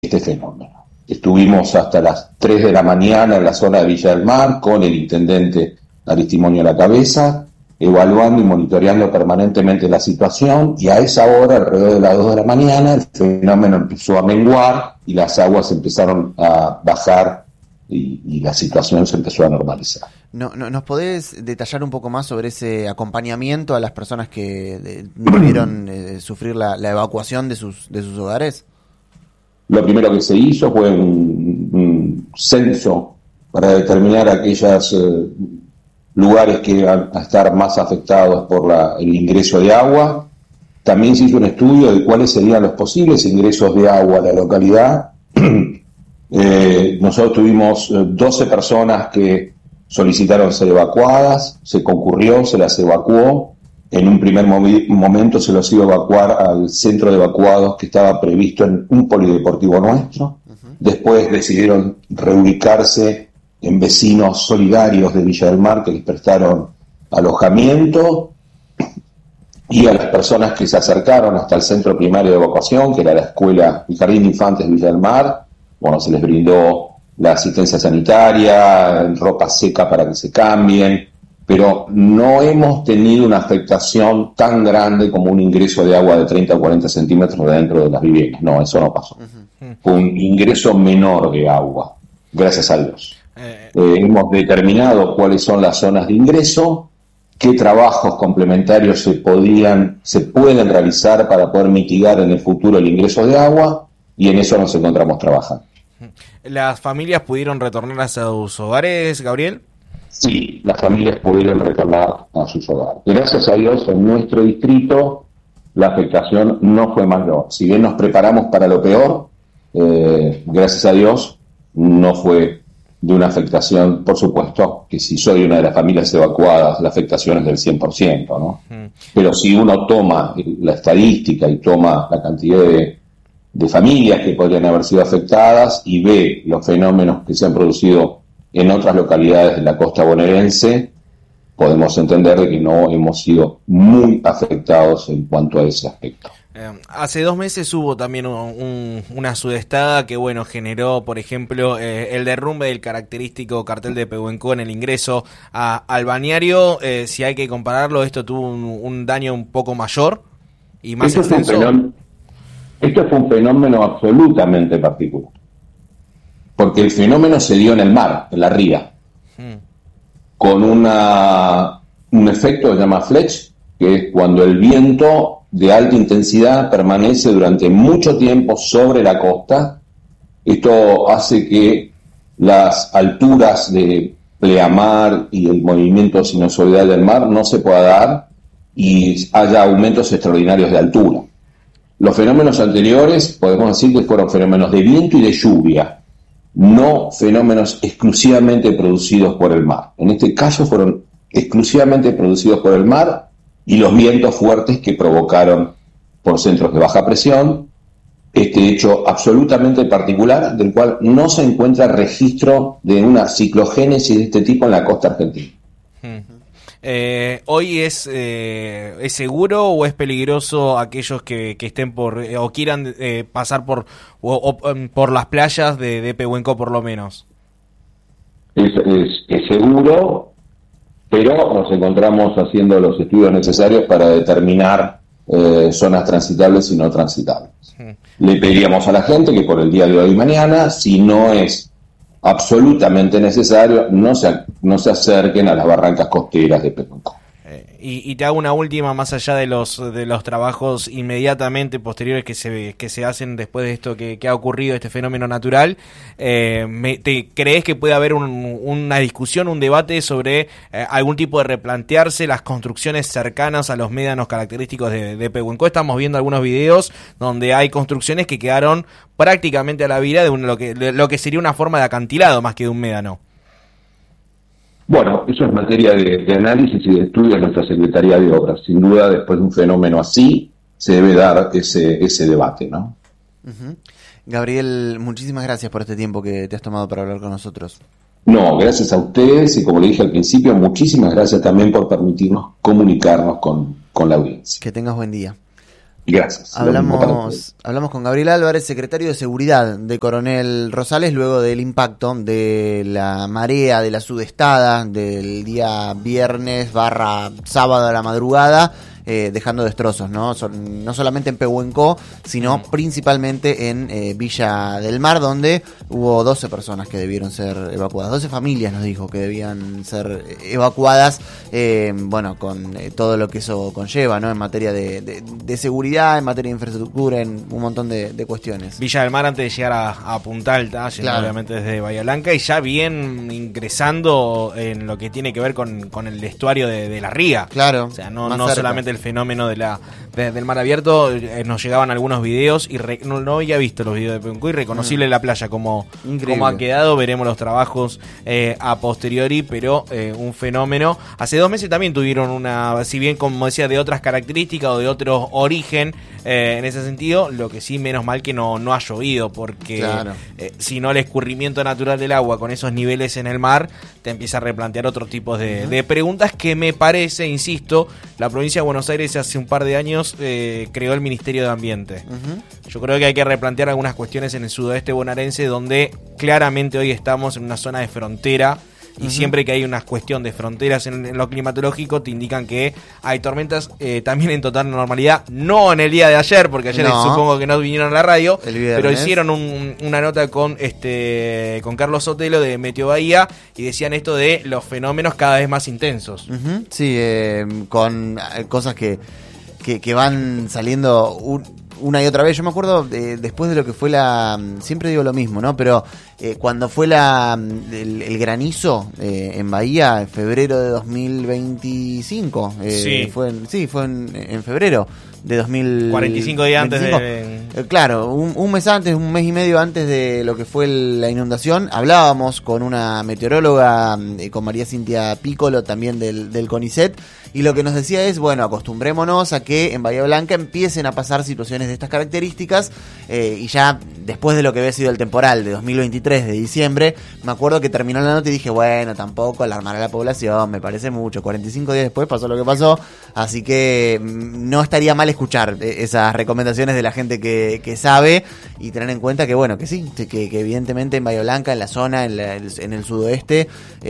este fenómeno. Estuvimos hasta las 3 de la mañana en la zona de Villa del Mar con el intendente Aristimonio a la cabeza, evaluando y monitoreando permanentemente la situación, y a esa hora, alrededor de las 2 de la mañana, el fenómeno empezó a menguar y las aguas empezaron a bajar y la situación se empezó a normalizar. ¿Nos podés detallar un poco más sobre ese acompañamiento a las personas que debieron sufrir la evacuación de sus hogares? Lo primero que se hizo fue un censo para determinar aquellos lugares que iban a estar más afectados por el ingreso de agua. También se hizo un estudio de cuáles serían los posibles ingresos de agua a la localidad. Nosotros tuvimos 12 personas que solicitaron ser evacuadas, se concurrió, se las evacuó. En un primer momento se los iba a evacuar al centro de evacuados que estaba previsto en un polideportivo nuestro. Después decidieron reubicarse en vecinos solidarios de Villa del Mar que les prestaron alojamiento, y a las personas que se acercaron hasta el centro primario de evacuación, que era la escuela, el Jardín de Infantes de Villa del Mar, bueno, se les brindó la asistencia sanitaria, ropa seca para que se cambien, pero no hemos tenido una afectación tan grande como un ingreso de agua de 30 o 40 centímetros dentro de las viviendas. No, eso no pasó. Fue un ingreso menor de agua, gracias a Dios. Hemos determinado cuáles son las zonas de ingreso, qué trabajos complementarios se pueden realizar para poder mitigar en el futuro el ingreso de agua, y en eso nos encontramos trabajando. ¿Las familias pudieron retornar a sus hogares, Gabriel? Sí, las familias pudieron retornar a sus hogares. Gracias a Dios, en nuestro distrito la afectación no fue mayor. Si bien nos preparamos para lo peor, gracias a Dios no fue de una afectación. Por supuesto que si soy una de las familias evacuadas, la afectación es del 100%, ¿no? Pero si uno toma la estadística y toma la cantidad de familias que podrían haber sido afectadas y ve los fenómenos que se han producido en otras localidades de la costa bonaerense, podemos entender de que no hemos sido muy afectados en cuanto a ese aspecto. Hace 2 meses hubo también una sudestada que, bueno, generó, por ejemplo, el derrumbe del característico cartel de Pehuenco en el ingreso al balneario. Si hay que compararlo, esto tuvo un daño un poco mayor y más extenso. Esto fue un fenómeno absolutamente particular, porque el fenómeno se dio en el mar, en la ría, con un efecto que se llama fletch, que es cuando el viento de alta intensidad permanece durante mucho tiempo sobre la costa. Esto hace que las alturas de pleamar y el movimiento sinusoidal del mar no se pueda dar y haya aumentos extraordinarios de altura. Los fenómenos anteriores podemos decir que fueron fenómenos de viento y de lluvia, no fenómenos exclusivamente producidos por el mar. En este caso fueron exclusivamente producidos por el mar y los vientos fuertes que provocaron por centros de baja presión este hecho absolutamente particular, del cual no se encuentra registro de una ciclogénesis de este tipo en la costa argentina. ¿Hoy es seguro o es peligroso aquellos que estén o quieran pasar por las playas de Pehuenco, por lo menos? Es seguro, pero nos encontramos haciendo los estudios necesarios para determinar zonas transitables y no transitables. Le pediríamos a la gente que por el día de hoy y mañana, si no es absolutamente necesario, no se acerquen a las barrancas costeras de Pehuenco. Y te hago una última, más allá de los trabajos inmediatamente posteriores que se hacen después de esto que ha ocurrido, este fenómeno natural, ¿te crees que puede haber una discusión, un debate sobre algún tipo de replantearse las construcciones cercanas a los médanos característicos de Pehuenco? Estamos viendo algunos videos donde hay construcciones que quedaron prácticamente a la vista de lo que sería una forma de acantilado más que de un médano. Bueno, eso es materia de análisis y de estudio de nuestra Secretaría de Obras. Sin duda, después de un fenómeno así, se debe dar ese debate, ¿no? Gabriel, muchísimas gracias por este tiempo que te has tomado para hablar con nosotros. No, gracias a ustedes y, como le dije al principio, muchísimas gracias también por permitirnos comunicarnos con la audiencia. Que tengas buen día. Gracias. Hablamos con Gabriel Álvarez, secretario de Seguridad de Coronel Rosales, luego del impacto de la marea, de la sudestada del día viernes / sábado a la madrugada, dejando destrozos, ¿no? No solamente en Pehuenco, sino principalmente en Villa del Mar, donde hubo 12 personas que debieron ser evacuadas. 12 familias nos dijo que debían ser evacuadas, bueno, con todo lo que eso conlleva, ¿no? En materia de seguridad, en materia de infraestructura, en un montón de cuestiones. Villa del Mar antes de llegar a Punta Alta, claro, obviamente desde Bahía Blanca, y ya bien ingresando en lo que tiene que ver con el estuario de la Ría. Claro. O sea, no solamente el fenómeno del mar abierto, nos llegaban algunos videos y no había visto los videos de Pehuenco, irreconocible la playa como ha quedado. Veremos los trabajos a posteriori, pero un fenómeno. Hace 2 meses también tuvieron si bien como decía, de otras características o de otro origen, en ese sentido, lo que sí, menos mal que no ha llovido, porque claro, si no, el escurrimiento natural del agua con esos niveles en el mar te empieza a replantear otros tipos de preguntas que me parece, insisto, la provincia de Buenos Aires hace un par de años creó el Ministerio de Ambiente. Yo creo que hay que replantear algunas cuestiones en el sudoeste bonaerense, donde claramente hoy estamos en una zona de frontera. Y siempre que hay una cuestión de fronteras en lo climatológico, te indican que hay tormentas también en total normalidad. No en el día de ayer, porque ayer supongo que no vinieron a la radio, pero hicieron una nota con Carlos Sotelo de Meteo Bahía y decían esto de los fenómenos cada vez más intensos. Sí, con cosas que van saliendo una y otra vez. Yo me acuerdo después de lo que fue siempre digo lo mismo, ¿no? Pero cuando fue el granizo en Bahía, en febrero de 2025, fue en febrero de 2025. 45 días antes de... Claro, un mes antes, un mes y medio antes de lo que fue la inundación, hablábamos con una meteoróloga, con María Cintia Piccolo, también del CONICET, y lo que nos decía es, bueno, acostumbrémonos a que en Bahía Blanca empiecen a pasar situaciones de estas características, y ya después de lo que había sido el temporal de 2023 de diciembre, me acuerdo que terminó la nota y dije, bueno, tampoco alarmar a la población, me parece mucho. 45 días después pasó lo que pasó, así que no estaría mal escuchar esas recomendaciones de la gente que sabe, y tener en cuenta que, bueno, que sí, que evidentemente en Bahía Blanca, en la zona, en el sudoeste,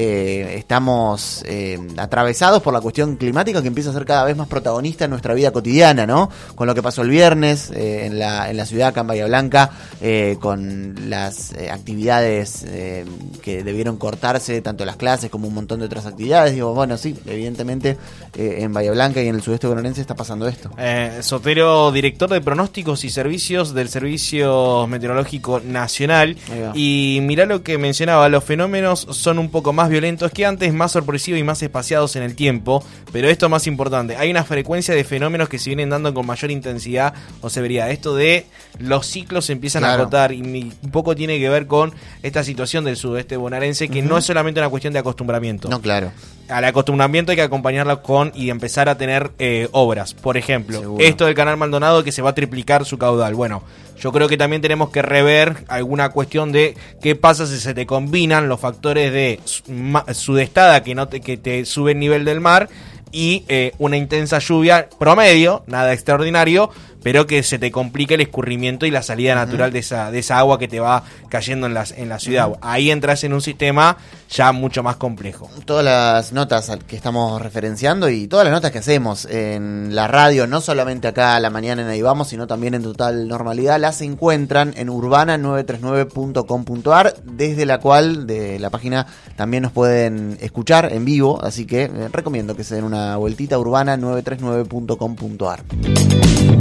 estamos atravesados por la cuestión climática, que empieza a ser cada vez más protagonista en nuestra vida cotidiana, ¿no? Con lo que pasó el viernes en la ciudad, acá en Bahía Blanca, con las actividades que debieron cortarse, tanto las clases como un montón de otras actividades. Digo, bueno, sí, evidentemente en Bahía Blanca y en el sudeste bonaerense está pasando esto. Sotero, director de pronósticos y servicios del Servicio Meteorológico Nacional, y mirá lo que mencionaba, los fenómenos son un poco más violentos que antes, más sorpresivos y más espaciados en el tiempo, pero esto más importante, hay una frecuencia de fenómenos que se vienen dando con mayor intensidad o severidad. Esto de los ciclos se empiezan a acotar, y un poco tiene que ver con esta situación del sudeste bonaerense, que no es solamente una cuestión de acostumbramiento. No, claro. Al acostumbramiento hay que acompañarlo y empezar a tener obras. Por ejemplo, esto del Canal Maldonado, que se va a triplicar su caudal. Bueno, yo creo que también tenemos que rever alguna cuestión de qué pasa si se te combinan los factores de sudestada que te sube el nivel del mar y una intensa lluvia promedio, nada extraordinario, pero que se te complica el escurrimiento y la salida natural de esa agua que te va cayendo en la ciudad. Ahí entras en un sistema ya mucho más complejo. Todas las notas que estamos referenciando y todas las notas que hacemos en la radio, no solamente acá a la mañana en Ahí Vamos, sino también en Total Normalidad, las encuentran en urbana939.com.ar, desde la cual, de la página, también nos pueden escuchar en vivo, así que recomiendo que se den una vueltita a urbana939.com.ar.